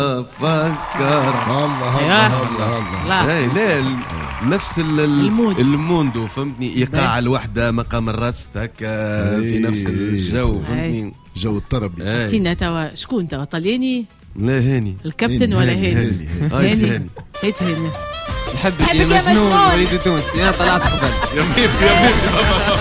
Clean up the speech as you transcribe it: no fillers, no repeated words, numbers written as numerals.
فكر. الله لا نفس الموندو فهمتني، ايقاع الوحده مقام الراس هكا في نفس الجو فهمتني، جو الطرب. تينا توا شكون توا طلياني؟ لا هاني الكابتن ولا هاني؟ هاني هاني نحبك يا مجنون وليد تونس، يا طلعت قبل يا ميم